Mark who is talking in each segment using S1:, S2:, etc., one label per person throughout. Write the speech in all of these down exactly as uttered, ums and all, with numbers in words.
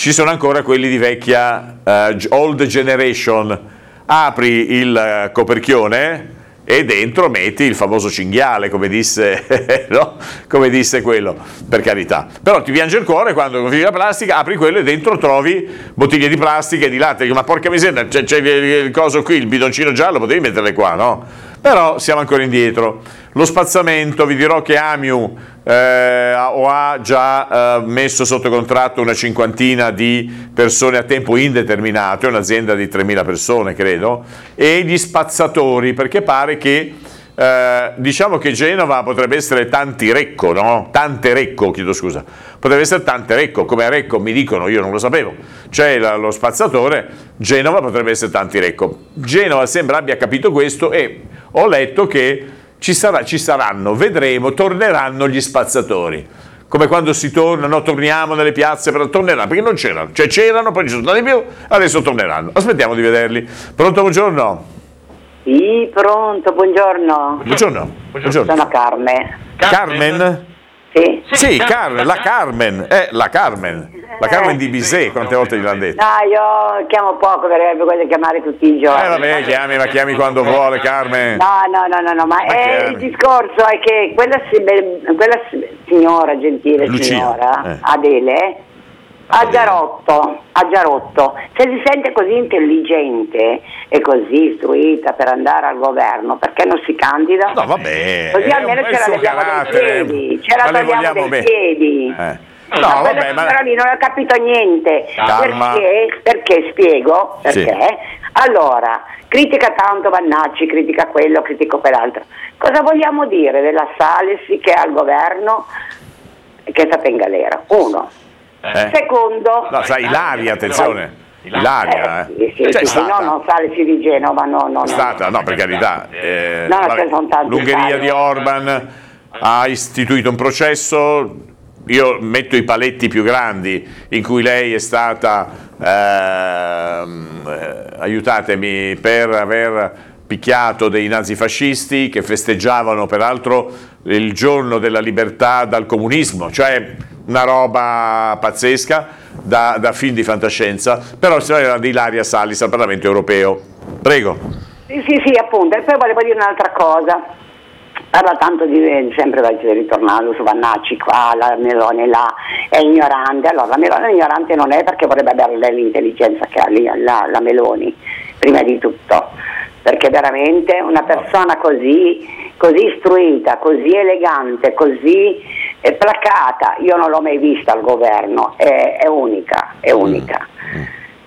S1: ci sono ancora quelli di vecchia uh, old generation. Apri il coperchione e dentro metti il famoso cinghiale, come disse, no? Come disse quello, per carità. Però ti piange il cuore quando configuri la plastica, apri quello e dentro trovi bottiglie di plastica e di latte. Ma porca miseria, c'è, c'è il coso qui, il bidoncino giallo, potevi metterle qua, no? Però siamo ancora indietro. Lo spazzamento, vi dirò che Amiu eh, o ha già eh, messo sotto contratto una cinquantina di persone a tempo indeterminato, è un'azienda di tremila persone credo, e gli spazzatori, perché pare che eh, diciamo che Genova potrebbe essere Tantirecco, no? Tanterecco, chiedo scusa, potrebbe essere Tanterecco, come a Recco mi dicono, io non lo sapevo, c'è la, lo spazzatore, Genova potrebbe essere Tantirecco. Genova sembra abbia capito questo e ho letto che Ci, sarà, ci saranno, vedremo, torneranno gli spazzatori, come quando si torna, no, torniamo nelle piazze, però torneranno, perché non c'erano, cioè c'erano, poi ci sono stati più, adesso torneranno, aspettiamo di vederli. Pronto, buongiorno?
S2: Sì, pronto, buongiorno.
S1: Buongiorno, buongiorno.
S2: Sono Carmen.
S1: Carmen?
S2: Sì,
S1: sì, Carmen, la Carmen, è la Carmen, la Carmen di Bizet, quante volte gliel'hanno detto?
S2: No, io chiamo poco perché voglio chiamare tutti i giorni.
S1: Eh vabbè, chiami, ma chiami quando vuole, Carmen.
S2: No, no, no, no, no, ma, ma è, il discorso è che quella, quella signora, gentile Lucia, signora, eh. Adele, ha già rotto, ha già rotto. Se si sente così intelligente e così istruita per andare al governo, perché non si candida?
S1: No, vabbè.
S2: Così almeno ce la leviamo dai piedi, ce la togliamo dai
S1: bene.
S2: piedi.
S1: Eh.
S2: No,
S1: no,
S2: vabbè,
S1: vabbè, ma
S2: lì non ho capito niente.
S1: Calma.
S2: Perché? Perché spiego? Perché?
S1: Sì.
S2: Allora, critica tanto Vannacci, critica quello, critica quell'altro. Cosa vogliamo dire della Salesi che è al governo e che è stata in galera? Uno.
S1: Eh.
S2: Secondo.
S1: No, sai, Ilaria, attenzione. Ilaria,
S2: eh, sì, sì,
S1: cioè,
S2: sì, no, non Salesi di Genova, no, no,
S1: è stata, no, per carità. Eh,
S2: no,
S1: vabbè,
S2: ce sono tanti
S1: l'Ungheria
S2: stati.
S1: di Orban ha istituito un processo. Io metto i paletti più grandi in cui lei è stata, ehm, eh, aiutatemi, per aver picchiato dei nazifascisti che festeggiavano peraltro il giorno della libertà dal comunismo, cioè una roba pazzesca da, da film di fantascienza, però si parla di Ilaria Salis al Parlamento Europeo. Prego.
S2: Sì, sì, sì, appunto. E poi volevo dire un'altra cosa. Parla tanto di, sempre ritornando su Vannacci qua, la Meloni là, è ignorante. Allora la Meloni è ignorante non è perché vorrebbe avere l'intelligenza che ha lì, la, la Meloni, prima di tutto, perché veramente una persona così, così istruita, così elegante, così eh, placata, io non l'ho mai vista al governo, è, è unica, è unica. Mm.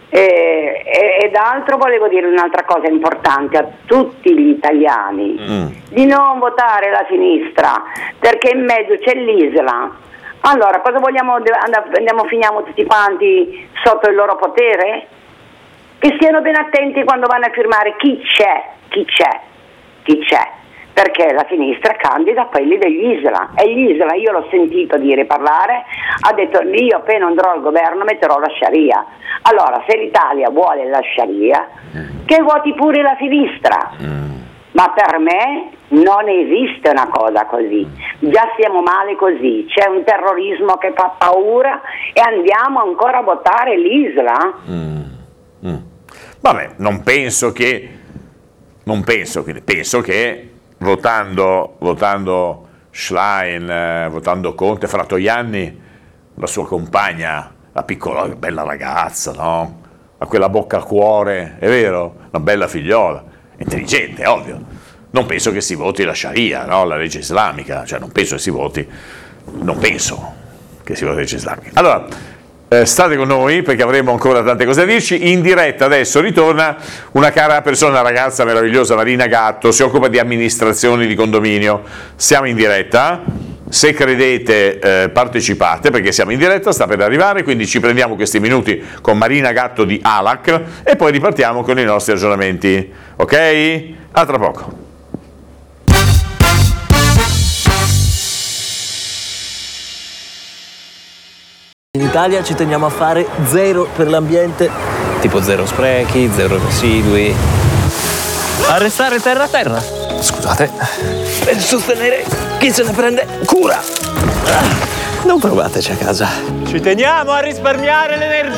S2: E, e, ed altro volevo dire un'altra cosa importante a tutti gli italiani, mm. di non votare la sinistra perché in mezzo c'è l'Islam. Allora cosa vogliamo, andiamo, finiamo tutti quanti sotto il loro potere? Che stiano ben attenti quando vanno a firmare chi c'è, chi c'è, chi c'è, perché la sinistra candida quelli degli Islam, e gli Islam, io l'ho sentito dire, parlare, ha detto io appena andrò al governo metterò la Sharia. Allora se l'Italia vuole la Sharia, che voti pure la sinistra, ma per me non esiste una cosa così, già stiamo male così, c'è un terrorismo che fa paura e andiamo ancora a votare l'Islam?
S1: Mm. Mm. Vabbè, non penso che, non penso che, penso che votando, votando Schlein, eh, votando Conte, Fratoianni, la sua compagna, la piccola, bella ragazza, no? Ha quella bocca a cuore, è vero? Una bella figliola, intelligente, ovvio. Non penso che si voti la Sharia, no? La legge islamica, cioè non penso che si voti, non penso che si voti la legge islamica. Allora, Eh, state con noi perché avremo ancora tante cose da dirci. In diretta adesso ritorna una cara persona, una ragazza meravigliosa, Marina Gatto, si occupa di amministrazioni di condominio. Siamo in diretta, se credete eh, partecipate perché siamo in diretta, sta per arrivare, quindi ci prendiamo questi minuti con Marina Gatto di ALAC e poi ripartiamo con i nostri aggiornamenti, ok? A tra poco.
S3: In Italia ci teniamo a fare zero per l'ambiente, tipo zero sprechi, zero residui. A restare terra a terra. Scusate. Per sostenere chi se ne prende cura. Non provateci a casa.
S4: Ci teniamo a risparmiare l'energia.